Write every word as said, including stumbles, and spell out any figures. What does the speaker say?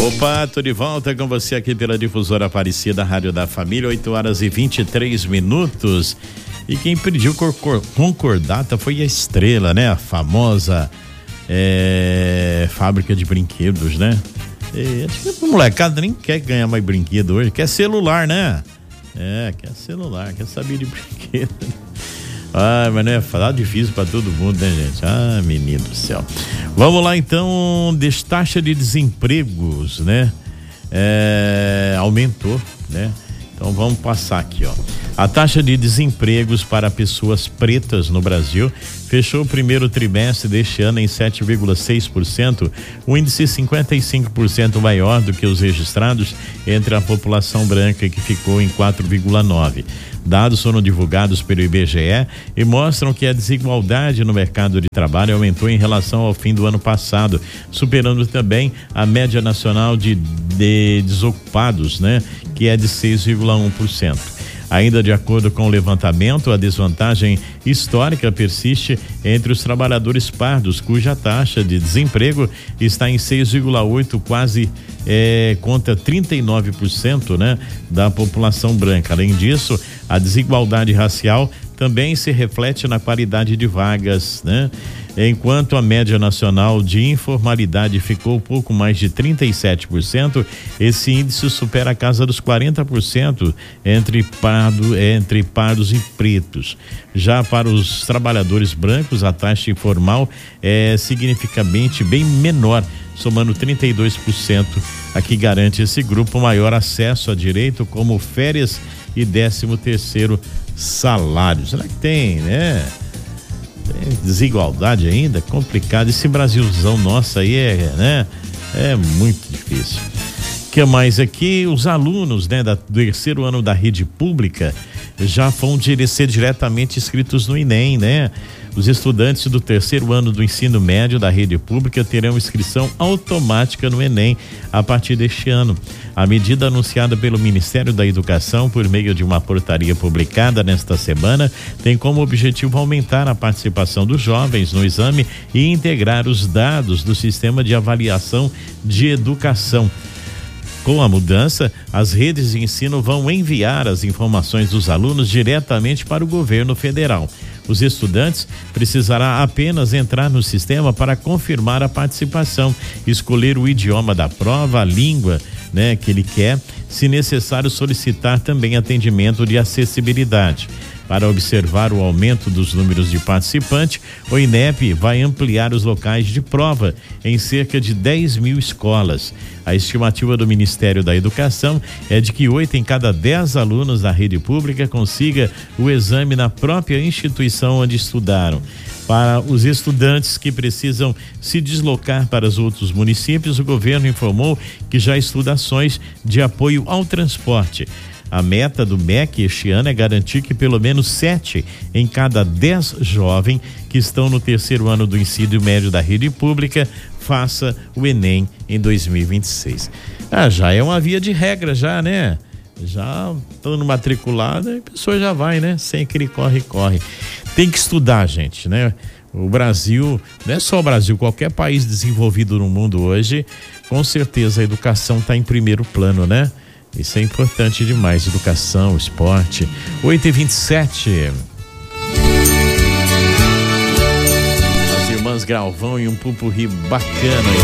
Opa, tô de volta com você aqui pela Difusora Aparecida, Rádio da Família, oito horas e vinte e três minutos. E quem pediu concordata foi a Estrela, né? A famosa é, fábrica de brinquedos, né? E, acho que a molecada nem quer ganhar mais brinquedo hoje, quer celular, né? É, quer celular, quer saber de brinquedo. Ah, mas não é falar difícil para todo mundo, né, gente? Ah, menino do céu. Vamos lá, então, taxa de desempregos, né? É, aumentou, né? Então vamos passar aqui, ó. A taxa de desempregos para pessoas pretas no Brasil fechou o primeiro trimestre deste ano em sete vírgula seis por cento, um índice cinquenta e cinco por cento maior do que os registrados entre a população branca, que ficou em quatro vírgula nove por cento. Dados foram divulgados pelo I B G E e mostram que a desigualdade no mercado de trabalho aumentou em relação ao fim do ano passado, superando também a média nacional de, de desocupados, né? Que é de seis vírgula um por cento. Ainda de acordo com o levantamento, a desvantagem histórica persiste entre os trabalhadores pardos, cuja taxa de desemprego está em seis vírgula oito por cento, quase é, contra trinta e nove por cento, né, da população branca. Além disso, a desigualdade racial também se reflete na qualidade de vagas, né? Enquanto a média nacional de informalidade ficou pouco mais de trinta e sete por cento, esse índice supera a casa dos quarenta por cento entre, pardo, entre pardos e pretos. Já para os trabalhadores brancos, a taxa informal é significativamente bem menor, somando trinta e dois por cento, a que garante esse grupo maior acesso a direito como férias e décimo terceiro salário. Será que tem, né? Tem desigualdade ainda, complicado. Esse Brasilzão nosso aí é, né? É muito difícil. O que mais aqui? Os alunos, né, da, do terceiro ano da rede pública já vão ser diretamente inscritos no Enem, né? Os estudantes do terceiro ano do ensino médio da rede pública terão inscrição automática no Enem a partir deste ano. A medida anunciada pelo Ministério da Educação por meio de uma portaria publicada nesta semana tem como objetivo aumentar a participação dos jovens no exame e integrar os dados do sistema de avaliação de educação. Com a mudança, as redes de ensino vão enviar as informações dos alunos diretamente para o governo federal. Os estudantes precisarão apenas entrar no sistema para confirmar a participação, escolher o idioma da prova, a língua, né, que ele quer, se necessário solicitar também atendimento de acessibilidade. Para observar o aumento dos números de participantes, o INEP vai ampliar os locais de prova em cerca de dez mil escolas. A estimativa do Ministério da Educação é de que oito em cada dez alunos da rede pública consiga o exame na própria instituição onde estudaram. Para os estudantes que precisam se deslocar para os outros municípios, o governo informou que já estuda ações de apoio ao transporte. A meta do M E C este ano é garantir que pelo menos sete em cada dez jovens que estão no terceiro ano do ensino médio da rede pública faça o Enem em dois mil e vinte e seis. Ah, já é uma via de regra já, né? Já estando matriculada, a pessoa já vai, né? Sem aquele corre-corre. Tem que estudar, gente, né? O Brasil, não é só o Brasil, qualquer país desenvolvido no mundo hoje, com certeza a educação está em primeiro plano, né? Isso é importante demais, educação, esporte. oito e vinte e sete. As irmãs Galvão e um pupurri bacana aí.